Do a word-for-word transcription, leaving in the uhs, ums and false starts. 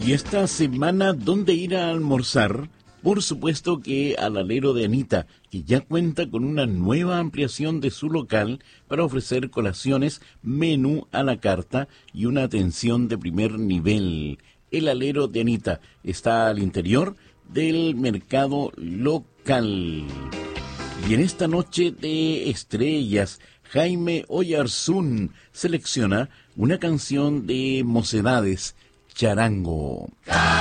Y esta semana, ¿dónde ir a almorzar? Por supuesto que al Alero de Anita, que ya cuenta con una nueva ampliación de su local para ofrecer colaciones, menú a la carta y una atención de primer nivel. El Alero de Anita está al interior del mercado local. Y en esta noche de estrellas, Jaime Oyarzún selecciona una canción de Mocedades, Charango.